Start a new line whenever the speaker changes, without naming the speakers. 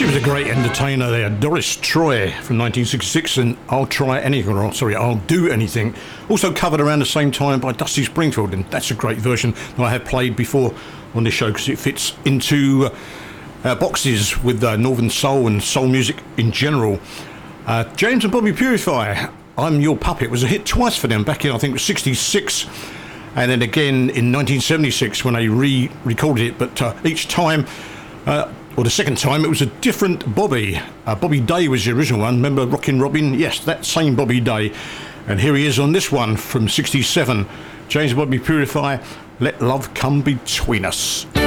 She was a great entertainer there. Doris Troy from 1966 and I'll Try Anything, or sorry, I'll Do Anything. Also covered around the same time by Dusty Springfield, and that's a great version that I have played before on this show because it fits into boxes with Northern Soul and soul music in general. James and Bobby Purify, I'm Your Puppet, was a hit twice for them back in, I think it was 66 and then again in 1976 when they re-recorded it, but each time or the second time, it was a different Bobby. Bobby Day was the original one. Remember Rockin' Robin? Yes, that same Bobby Day. And here he is on this one from 67. James and Bobby Purify, Let Love Come Between Us.